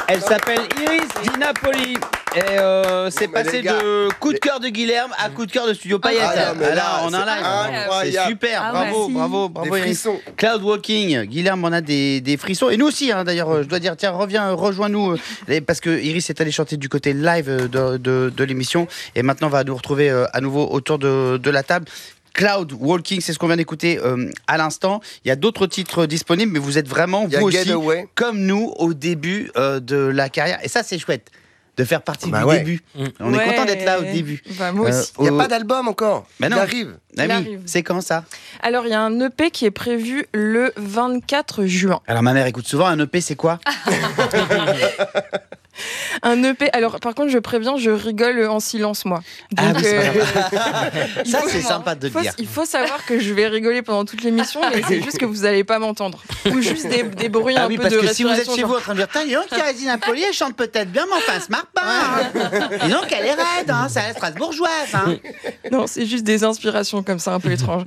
Elle s'appelle Iris Di Napoli. Et c'est passé de coup de cœur de Guilherme à coup de cœur de Studio Payette. Là, on a un live. C'est super. Bravo, Iris. Cloud Walking. Guilherme, on a des frissons. Et nous aussi, d'ailleurs, je dois dire, tiens, rejoins-nous. Parce que Iris est allée chanter du côté live de l'émission. Et maintenant, on va nous retrouver à nouveau autour de la table. Cloud Walking, c'est ce qu'on vient d'écouter à l'instant. Il y a d'autres titres disponibles, mais vous êtes vraiment, vous aussi, comme nous, au début de la carrière. Et ça, c'est chouette, de faire partie du début. On est content d'être là au début. Moi aussi. Il n'y a pas d'album encore. Il arrive. C'est quand ça ? Alors, il y a un EP qui est prévu le 24 juin. Alors, ma mère écoute souvent. Un EP, c'est quoi ? Un EP. Alors, par contre, je préviens, je rigole en silence, moi. Donc, ça, c'est sympa de le dire. Il faut savoir que je vais rigoler pendant toute l'émission, mais c'est juste que vous n'allez pas m'entendre. Ou juste des bruits un peu de respiration. Parce que si vous êtes chez vous en train de dire, tiens, Iris Di Napoli, elle chante peut-être bien, mais enfin, elle se marre pas. Dis donc, elle est raide, c'est la strasbourgeoise. Non, c'est juste des inspirations comme ça, un peu étranges.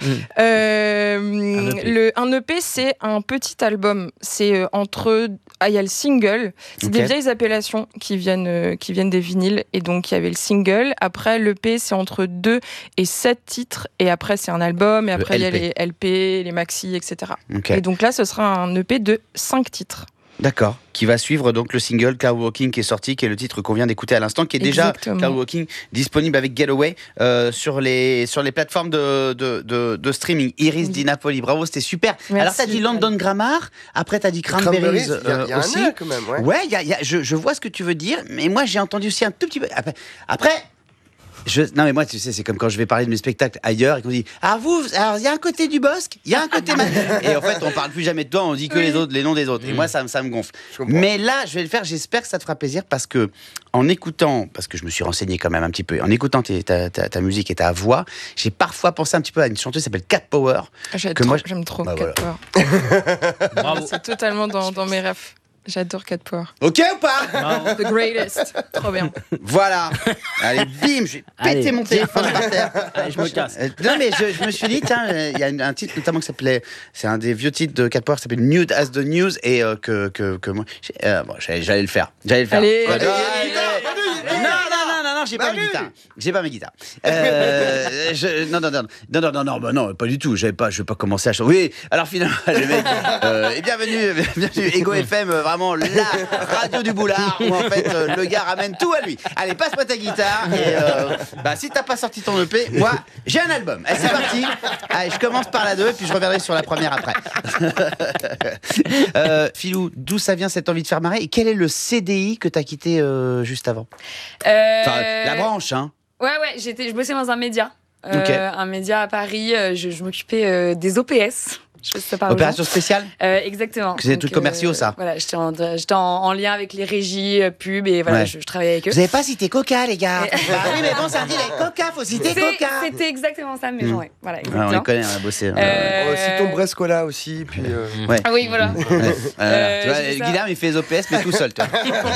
Un EP, c'est un petit album. C'est entre... il y a le single. C'est des vieilles appellations qui viennent des vinyles. Et donc, il y avait le single. Après, l'EP, c'est entre 2 et 7 titres. Et après, c'est un album. Et après, il y a les LP, les maxi, etc. Et donc là, ce sera un EP de 5 titres. D'accord. Qui va suivre donc le single Cloud Walking qui est sorti, qui est le titre qu'on vient d'écouter à l'instant, qui est déjà Cloud Walking disponible avec Getaway sur les plateformes de streaming. Iris Di Napoli, bravo, c'était super. Merci. Alors t'as dit London Grammar, après t'as dit Cranberries y a aussi. Un quand même, ouais, je vois ce que tu veux dire, mais moi j'ai entendu aussi un tout petit peu. Après non mais moi tu sais c'est comme quand je vais parler de mes spectacles ailleurs et qu'on dit alors il y a un côté du Bosque, il y a un côté et en fait on parle plus jamais de toi, on dit que les noms des autres et moi ça me gonfle. Mais là je vais le faire, j'espère que ça te fera plaisir parce que en écoutant, parce que je me suis renseigné quand même un petit peu, en écoutant ta musique et ta voix, j'ai parfois pensé un petit peu à une chanteuse qui s'appelle Cat Power. J'aime trop Cat Power. Bravo. C'est totalement dans mes rêves. J'adore Cat Power. Ok ou pas? The greatest. Trop bien. Voilà. Allez, bim, je vais péter mon téléphone par terre. Allez, je me casse. Non, mais je me suis dit, tiens, il y a un titre notamment qui s'appelait, c'est un des vieux titres de Cat Power qui s'appelle Nude as the News et que moi, j'allais le faire. Allez. Non, j'ai pas mes guitares. Non, pas du tout. Je vais pas commencer à chanter. Oui, alors finalement, le mec, et bienvenue, Ego FM, vraiment la radio du boulard, où en fait, le gars ramène tout à lui. Allez, passe-moi ta guitare, et si t'as pas sorti ton EP, moi, j'ai un album. Allez, c'est parti. Allez, je commence par la 2, puis je reviendrai sur la première après. Philou, d'où ça vient cette envie de faire marrer, et quel est le CDI que t'as quitté juste avant? La branche, hein. Ouais, je bossais dans un média. Un média à Paris. Je m'occupais des OPS. Je sais pas si ça parle. Opération spéciale. Exactement. C'est des trucs commerciaux, ça. Voilà, j'étais en lien avec les régies, pub, et voilà, je travaillais avec eux. Vous avez pas cité Coca, les gars. Oui, mais bon, ça dit les Coca, faut citer Coca. C'était exactement ça, mais ouais, voilà. On les connaît, on a bossé. Citons Brescola aussi, puis. Ah oui, voilà. Tu vois, Guilherme, il fait les OPS, mais tout seul, toi.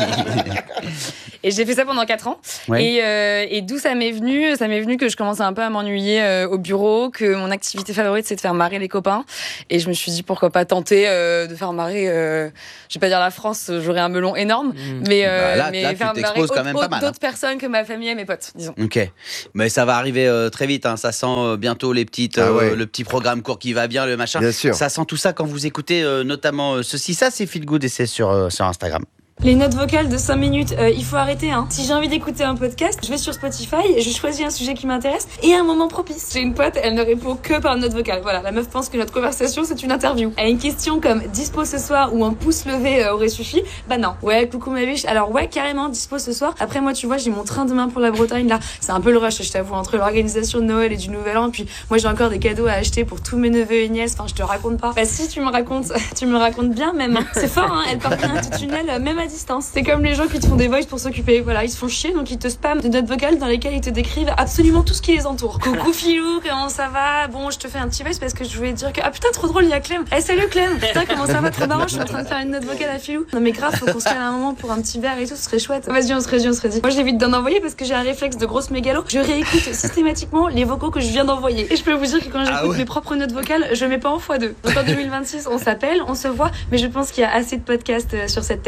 Et j'ai fait ça pendant 4 ans. Et d'où ça m'est venu? Ça m'est venu que je commençais un peu à m'ennuyer au bureau, que mon activité favorite, c'est de faire marrer les copains. Et je me suis dit, pourquoi pas tenter de faire marrer, je vais pas dire la France, j'aurais un melon énorme, mais faire marrer d'autres personnes que ma famille et mes potes, disons. Ok, mais ça va arriver très vite, hein. Ça sent bientôt les petites, le petit programme court qui va bien, le machin. Bien sûr. Ça sent tout ça quand vous écoutez notamment ceci. Ça, c'est Feel Good et c'est sur Instagram. Les notes vocales de 5 minutes, il faut arrêter. Si j'ai envie d'écouter un podcast, je vais sur Spotify, je choisis un sujet qui m'intéresse et un moment propice. J'ai une pote, elle ne répond que par note vocale. Voilà, la meuf pense que notre conversation, c'est une interview. Elle a une question comme dispo ce soir ou un pouce levé aurait suffi. Bah non. Ouais, coucou ma biche. Alors ouais, carrément, dispo ce soir. Après moi, tu vois, j'ai mon train demain pour la Bretagne là. C'est un peu le rush, je t'avoue, entre l'organisation de Noël et du Nouvel An. Puis moi, j'ai encore des cadeaux à acheter pour tous mes neveux et nièces. Enfin, je te raconte pas. Bah si, tu me racontes bien même. C'est fort, hein. Elle parvient à tout tunnel, même à distance. C'est comme les gens qui te font des voices pour s'occuper. Voilà, ils se font chier, donc ils te spamment de notes vocales dans lesquelles ils te décrivent absolument tout ce qui les entoure. Coucou Philou, comment ça va? Bon, je te fais un petit voice parce que je voulais te dire que putain, trop drôle, il y a Clem. Salut Clem. Putain, comment ça va? Trop marrant, je suis en train de faire une note vocale à Philou. Non mais grave, faut qu'on se cale un moment pour un petit verre et tout, ce serait chouette. Vas-y, on se redit. Moi, j'évite d'en envoyer parce que j'ai un réflexe de grosse mégalo. Je réécoute systématiquement les vocaux que je viens d'envoyer. Et je peux vous dire que quand j'écoute mes propres notes vocales, je mets pas en x2. Donc en 2026, on s'appelle, on se voit, mais je pense qu'il y a assez de podcasts sur cette terre.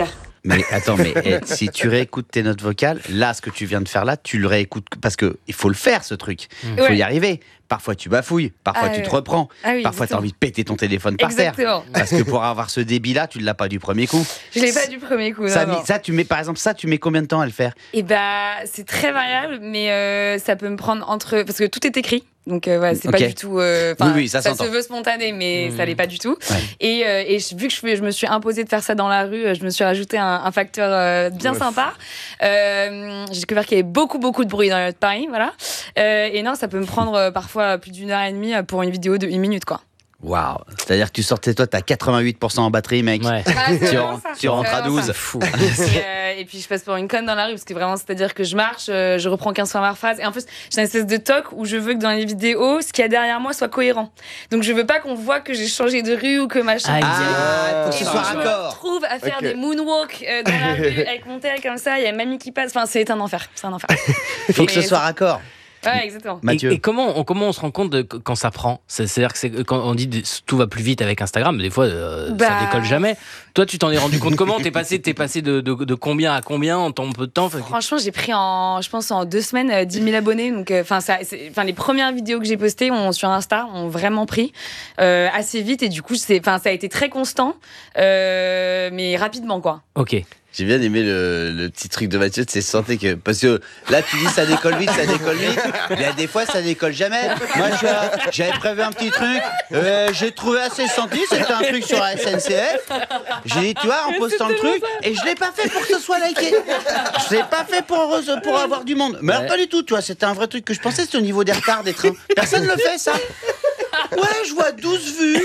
Mais attends, si tu réécoutes tes notes vocales, là, ce que tu viens de faire là, tu le réécoutes parce que il faut le faire, ce truc. Il faut y arriver. Parfois, tu bafouilles. Parfois, tu te reprends. Parfois, tu as envie de péter ton téléphone par terre. Parce que pour avoir ce débit-là, tu ne l'as pas du premier coup. Je l'ai pas du premier coup. Ça, tu mets, par exemple, tu mets combien de temps à le faire? C'est très variable, mais ça peut me prendre parce que tout est écrit. Donc c'est pas du tout. Ça se veut spontané, mais ça l'est pas du tout. Ouais. Et vu que je me suis imposée de faire ça dans la rue, je me suis rajouté un facteur bien sympa. J'ai découvert qu'il y avait beaucoup de bruit dans la rue de Paris, voilà. Et non, ça peut me prendre parfois plus d'1h30 pour une vidéo de 1 minute, quoi. Waouh! C'est-à-dire que tu sortais, toi, t'as 88% en batterie, mec. Ouais. Tu rentres à 12. Fou. Et puis je passe pour une conne dans la rue, parce que vraiment, c'est-à-dire que je marche, je reprends 15 fois ma phrase. Et en plus, j'ai une espèce de toc où je veux que dans les vidéos, ce qu'il y a derrière moi soit cohérent. Donc je veux pas qu'on voit que j'ai changé de rue ou que machin. Faut que ce soit raccord. Je me retrouve à faire des moonwalks dans la rue avec mon tel comme ça, il y a mamie qui passe. Enfin, c'est un enfer. Faut que ce soit raccord. Ouais, exactement. Et comment on se rend compte quand ça prend? C'est-à-dire que quand on dit tout va plus vite avec Instagram, des fois ça décolle jamais. Toi, tu t'en es rendu compte comment? T'es passé de combien à combien en peu de temps? Franchement, j'ai pris en 2 semaines 10 000 abonnés. Donc, les premières vidéos que j'ai postées sur Insta ont vraiment pris assez vite. Et du coup, ça a été très constant, mais rapidement, quoi. Ok. J'ai bien aimé le petit truc de Mathieu, c'est sentir que parce que là tu dis ça décolle vite, il y a des fois ça décolle jamais. Moi j'avais prévu un petit truc, j'ai trouvé assez senti, c'était un truc sur la SNCF. J'ai dit tu vois en postant le truc et je l'ai pas fait pour que ce soit liké. Je l'ai pas fait pour avoir du monde. Mais alors pas du tout, tu vois, c'était un vrai truc que je pensais, c'était au niveau des retards des trains. Personne ne le fait ça. Ouais, je vois 12 vues.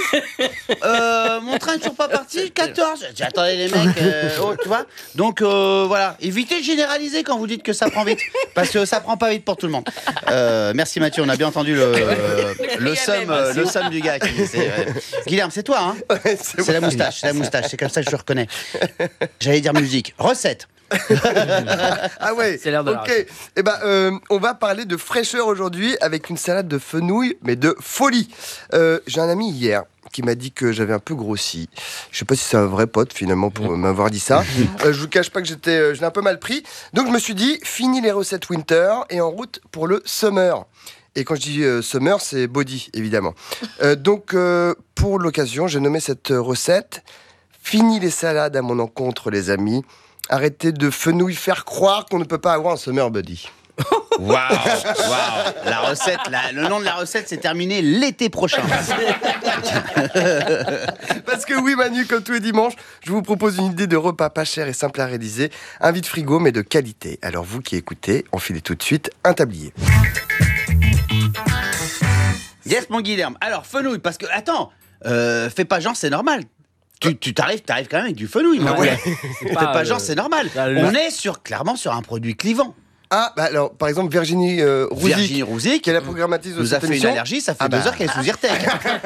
Mon train n'est toujours pas parti, 14. J'ai dit, attendez les mecs, tu vois. Donc voilà, évitez de généraliser quand vous dites que ça prend vite, parce que ça prend pas vite pour tout le monde. Merci Mathieu, on a bien entendu le somme du gars. Guilherme, c'est toi, hein? Ouais, c'est la moustache, c'est comme ça que je le reconnais. J'allais dire musique, recette. Ah ouais, c'est l'air de ok. On va parler de fraîcheur aujourd'hui avec une salade de fenouil, mais de folie. J'ai un ami hier qui m'a dit que j'avais un peu grossi. Je sais pas si c'est un vrai pote finalement pour m'avoir dit ça. Je vous cache pas que je l'ai un peu mal pris. Donc je me suis dit, fini les recettes winter et en route pour le summer. Et quand je dis summer, c'est body évidemment. Donc pour l'occasion, j'ai nommé cette recette fini les salades à mon encontre, les amis. Arrêtez de fenouil faire croire qu'on ne peut pas avoir un summer buddy. Waouh. La recette, le nom de la recette, c'est terminé l'été prochain. Parce que oui, Manu, comme tous les dimanches, je vous propose une idée de repas pas cher et simple à réaliser. Un vide frigo, mais de qualité. Alors vous qui écoutez, enfilez tout de suite un tablier. Yes, mon Guilherme. Alors, fenouil, parce que, attends, fais pas genre, c'est normal. Tu t'arrives quand même avec du fenouil. Ouais. Fais pas genre, c'est normal. On est clairement sur un produit clivant. Ah, bah alors, par exemple, Virginie Rouzic, qui est la programmatrice de nous cette a fait émission. une allergie, ça fait 2 heures qu'elle est sous Zyrtec.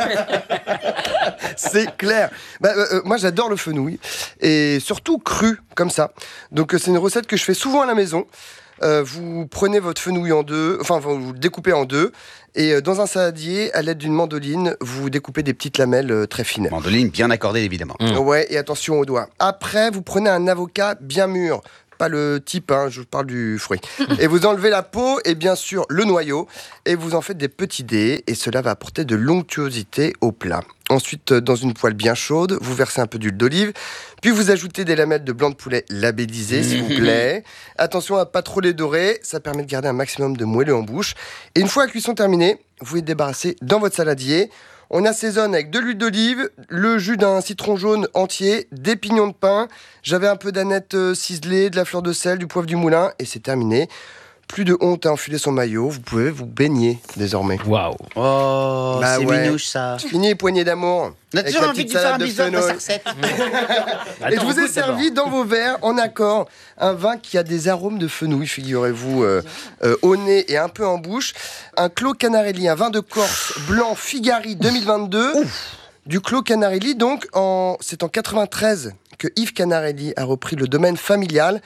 C'est clair. Moi, j'adore le fenouil, et surtout cru, comme ça. Donc, c'est une recette que je fais souvent à la maison. Vous prenez votre fenouil en deux, enfin, vous le découpez en deux, et dans un saladier, à l'aide d'une mandoline, vous découpez des petites lamelles très fines. Mandoline bien accordée, évidemment. Ouais, et attention aux doigts. Après, vous prenez un avocat bien mûr. Pas le type, hein, je parle du fruit. Et vous enlevez la peau et bien sûr le noyau et vous en faites des petits dés et cela va apporter de l'onctuosité au plat. Ensuite, dans une poêle bien chaude, vous versez un peu d'huile d'olive, puis vous ajoutez des lamelles de blanc de poulet labellisées, s'il vous plaît. Attention à pas trop les dorer, ça permet de garder un maximum de moelleux en bouche. Et une fois la cuisson terminée, vous les débarrassez dans votre saladier. On assaisonne avec de l'huile d'olive, le jus d'un citron jaune entier, des pignons de pain. J'avais un peu d'aneth ciselée, de la fleur de sel, du poivre du moulin et c'est terminé. Plus de honte à enfiler son maillot, vous pouvez vous baigner désormais. Waouh. Oh, c'est minouche ça. Fini, poignée d'amour. On a toujours envie de faire un bisou de sa recette. Et je vous ai servi dans vos verres, en accord, un vin qui a des arômes de fenouil, figurez-vous, au nez et un peu en bouche. Un Clos Canarelli, un vin de Corse blanc Figari 2022. Ouf. Du Clos Canarelli, donc, c'est en 93 que Yves Canarelli a repris le domaine familial.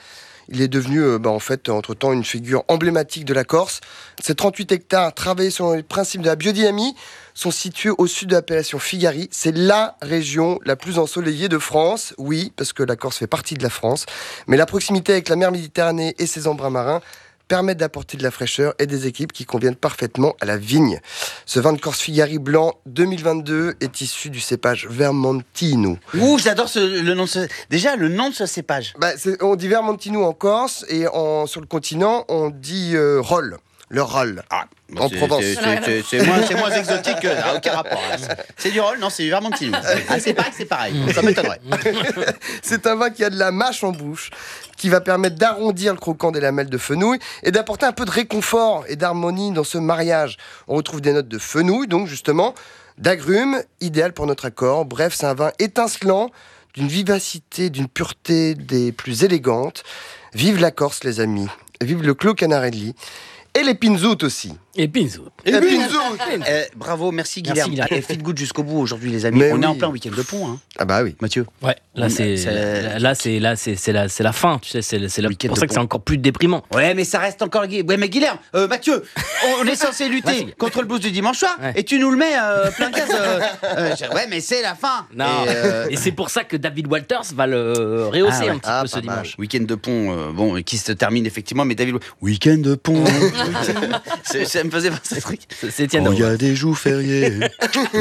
Il est devenu, en fait, entre-temps, une figure emblématique de la Corse. Ces 38 hectares travaillés selon les principes de la biodynamie sont situés au sud de l'appellation Figari. C'est la région la plus ensoleillée de France. Oui, parce que la Corse fait partie de la France. Mais la proximité avec la mer Méditerranée et ses embruns marins permettent d'apporter de la fraîcheur et des équipes qui conviennent parfaitement à la vigne. Ce vin de Corse Figari blanc 2022 est issu du cépage Vermentino. Ouh, j'adore le nom de ce... Déjà, le nom de ce cépage. On dit Vermentino en Corse et sur le continent, on dit Rolle. Le Rolle. En Provence. C'est moins exotique que... aucun rapport. C'est du Rolle, non, c'est du Vermentino. C'est pareil. Ça m'étonnerait. C'est un vin qui a de la mâche en bouche, qui va permettre d'arrondir le croquant des lamelles de fenouil et d'apporter un peu de réconfort et d'harmonie dans ce mariage. On retrouve des notes de fenouil, donc justement, d'agrumes, idéal pour notre accord. Bref, c'est un vin étincelant, d'une vivacité, d'une pureté des plus élégantes. Vive la Corse, les amis. Vive le Clos Canarelli. Et les Pinzout aussi. Et Pinzout. Bravo, merci Guilherme. Feel good jusqu'au bout aujourd'hui, les amis. On est en plein week-end de pont. Hein. Ah bah oui. Mathieu. Ouais. Là c'est la fin. Tu sais, c'est pour ça que c'est encore plus déprimant. Ouais, mais ça reste encore. Ouais, mais Guilherme, Mathieu, on est censé lutter contre le blues du dimanche soir, et tu nous le mets plein gaz. Ouais, mais c'est la fin. Non. Et c'est pour ça que David Walters va le rehausser un petit peu ce dimanche. Week-end de pont, qui se termine effectivement, mais David. Week-end de pont. Ça me faisait penser à ce truc. C'est Étienne. Il y a des jours fériés.